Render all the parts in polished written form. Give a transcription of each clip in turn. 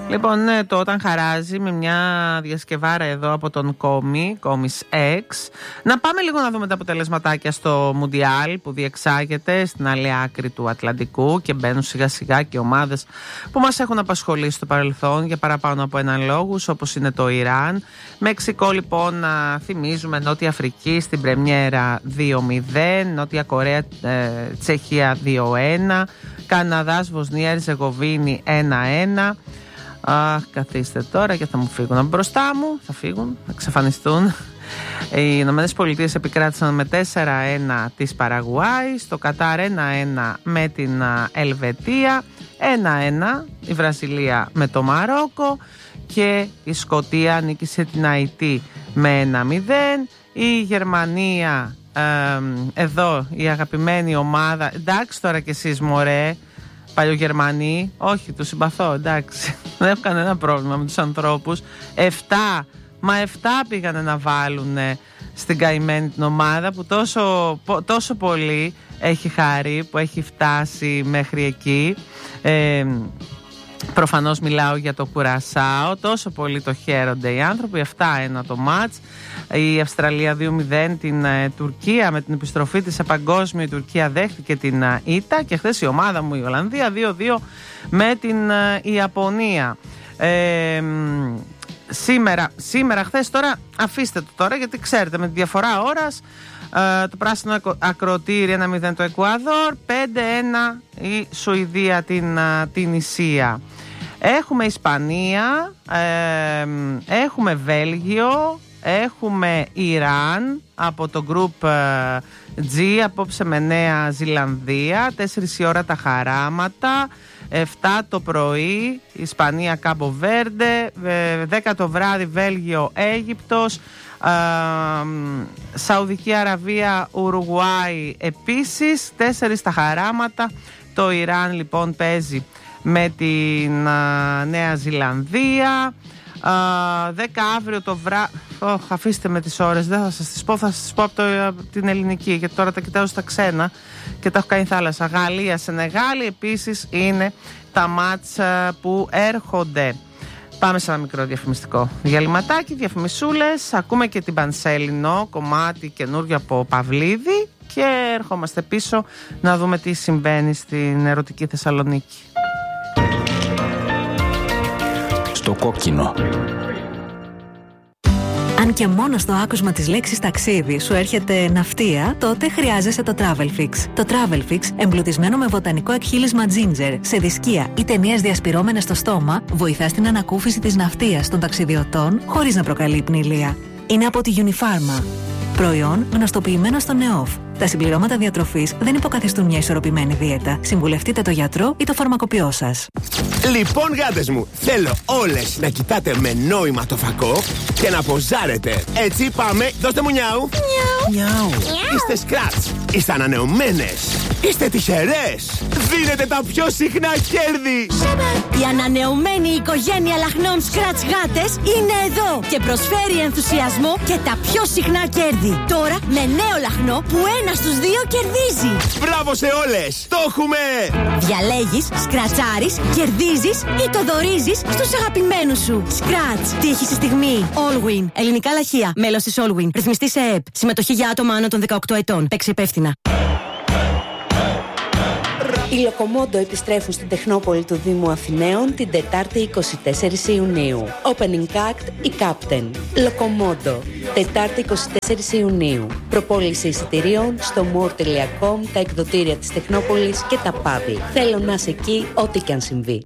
Λοιπόν, ναι, το Όταν Χαράζει με μια διασκευάρα εδώ από τον Κόμις X. Να πάμε λίγο να δούμε τα αποτελεσματάκια στο Μουντιάλ που διεξάγεται στην άλλη άκρη του Ατλαντικού και μπαίνουν σιγά σιγά και ομάδες που μας έχουν απασχολήσει στο παρελθόν για παραπάνω από έναν λόγους, όπως είναι το Ιράν. Μεξικό λοιπόν, να θυμίζουμε, Νότια Αφρική στην πρεμιέρα 2-0, Νότια Κορέα Τσεχία 2-1, Καναδάς Βοσνία Ερζεγοβίνη 1-1. Αχ, καθίστε τώρα και θα μου φύγουν από μπροστά μου. Θα φύγουν, θα εξαφανιστούν. Οι Ηνωμένες Πολιτείες επικράτησαν με 4-1 της Παραγουάη. Στο Κατάρ 1-1 με την Ελβετία. 1-1 η Βραζιλία με το Μαρόκο. Και η Σκωτία νίκησε την Αϊτή με 1-0. Η Γερμανία, εδώ η αγαπημένη ομάδα. Εντάξει τώρα κι εσείς μωρέ, παλιογερμανοί, όχι, τους συμπαθώ, εντάξει. Δεν έχω κανένα πρόβλημα με τους ανθρώπους. 7 πήγανε να βάλουν στην καημένη την ομάδα που τόσο πολύ έχει χαρεί, που έχει φτάσει μέχρι εκεί. Προφανώς μιλάω για το Κουρασάο. Τόσο πολύ το χαίρονται οι άνθρωποι. 7-1 το μάτς. Η Αυστραλία 2-0 την Τουρκία. Με την επιστροφή της σε παγκόσμιο, η Τουρκία δέχτηκε την ήττα. Και χθες η ομάδα μου η Ολλανδία 2-2 με την Ιαπωνία. Σήμερα χθες, τώρα αφήστε το τώρα, γιατί ξέρετε με τη διαφορά ώρας, το πράσινο ακροτήρι 1-0 το Εκουαδόρ, 5-1 η Σουηδία την Ισία. Έχουμε Ισπανία, έχουμε Βέλγιο, έχουμε Ιράν από το Group G, απόψε με Νέα Ζηλανδία, 4 η ώρα τα χαράματα, 7 το πρωί Ισπανία Κάμπο Βέρντε, 10 το βράδυ Βέλγιο Αίγυπτος, Σαουδική Αραβία Ουρουγουάη επίσης, 4 τα χαράματα. Το Ιράν λοιπόν παίζει με την Νέα Ζηλανδία. 10 αύριο το βράδυ. Αφήστε με τις ώρες, δεν θα σας τις πω, θα σας τις πω από την ελληνική, γιατί τώρα τα κοιτάω στα ξένα και τα έχω κάνει θάλασσα. Γαλλία, Σενεγάλη επίσης είναι τα μάτς που έρχονται. Πάμε σε ένα μικρό διαφημιστικό διαλυματάκι, διαφημισούλες. Ακούμε και την Πανσέλινο, κομμάτι καινούργιο από Παυλίδη, και ερχόμαστε πίσω να δούμε τι συμβαίνει στην ερωτική Θεσσαλονίκη. Στο κόκκινο. Αν και μόνο στο άκουσμα της λέξης ταξίδι σου έρχεται ναυτία, τότε χρειάζεσαι το Travelfix. Το Travelfix, εμπλουτισμένο με βοτανικό εκχύλισμα ginger, σε δισκία ή ταινίες διασπυρώμενες στο στόμα, βοηθά στην ανακούφιση της ναυτίας των ταξιδιωτών χωρίς να προκαλεί πνηλεία. Είναι από τη Unifarma. Προϊόν γνωστοποιημένο στο ΝΕΟΦ. Τα συμπληρώματα διατροφής δεν υποκαθιστούν μια ισορροπημένη δίαιτα. Συμβουλευτείτε το γιατρό ή το φαρμακοποιό σας. Λοιπόν, γάτες μου, θέλω όλες να κοιτάτε με νόημα το φακό και να ποζάρετε. Έτσι, πάμε, δώστε μου νιάου. Νιάου. Είστε σκράτς, είστε ανανεωμένες, είστε τυχερές. Δίνετε τα πιο συχνά κέρδη. Η ανανεωμένη οικογένεια λαχνών σκράτς γάτες είναι εδώ και προσφέρει ενθουσιασμό και τα πιο συχνά κέρδη. Τώρα με νέο λαχνό που ένα στους 2 κερδίζει. Μπράβο σε όλες, το έχουμε! Διαλέγεις, σκρατσάρεις, κερδίζεις ή το δωρίζεις στους αγαπημένους σου. Σκράτς, τύχη στη στιγμή. Allwin, ελληνικά λαχεία, μέλος της Allwin. Ρυθμιστή σε ΕΕΠ. Συμμετοχή για άτομα άνω των 18 ετών. Παίξε υπεύθυνα. Οι Λοκομόντο επιστρέφουν στην Τεχνόπολη του Δήμου Αθηναίων την Τετάρτη 24 Ιουνίου. Opening act η Captain. Λοκομόντο. Τετάρτη 24 Ιουνίου. Προπόληση εισιτηρίων στο more.com, τα εκδοτήρια της Τεχνόπολης και τα pub. Θέλω να είσαι εκεί ό,τι και αν συμβεί.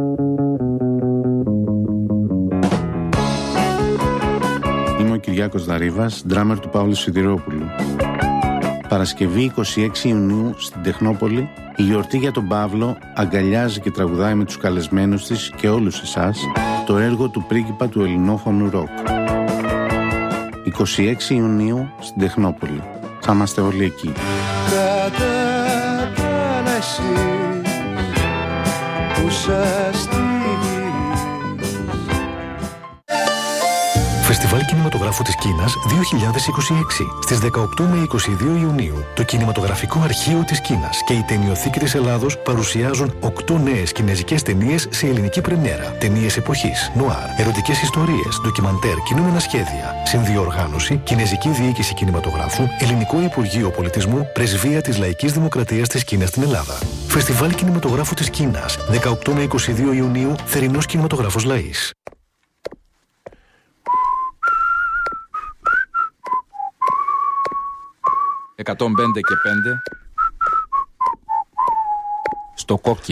Είμαι ο Κυριάκος Δαρίβας, ντράμερ του Παύλου Σιδηρόπουλου. Παρασκευή 26 Ιουνίου στην Τεχνόπολη, η γιορτή για τον Παύλο αγκαλιάζει και τραγουδάει με τους καλεσμένους της και όλους εσάς το έργο του πρίγκιπα του ελληνόφωνου ροκ. 26 Ιουνίου στην Τεχνόπολη. Θα είμαστε όλοι εκεί. Φεστιβάλ Κινηματογράφου της Κίνας 2026. Στις 18 με 22 Ιουνίου, το Κινηματογραφικό Αρχείο της Κίνας και η Ταινιοθήκη της Ελλάδος παρουσιάζουν 8 νέες κινεζικές ταινίες σε ελληνική πρεμιέρα. Ταινίες εποχής, νουάρ, ερωτικές ιστορίες, ντοκιμαντέρ, κινούμενα σχέδια. Συνδιοργάνωση, Κινεζική Διοίκηση Κινηματογράφου, Ελληνικό Υπουργείο Πολιτισμού, Πρεσβεία της Λαϊκής Δημοκρατίας της Κίνας στην Ελλάδα. Φεστιβάλ Κινηματογράφου της Κίνας 18 με 22 Ιουνίου, Θερινός Κινηματογράφος Λαΐς. 105 και 5 στο κόκκινο.